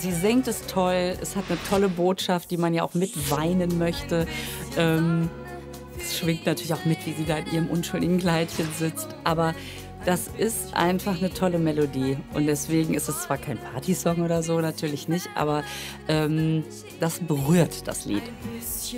sie singt es toll, es hat eine tolle Botschaft, die man ja auch mitweinen möchte. Es schwingt natürlich auch mit, wie sie da in ihrem unschuldigen Kleidchen sitzt, aber das ist einfach eine tolle Melodie und deswegen ist es zwar kein Partysong oder so, natürlich nicht, aber, das berührt das Lied.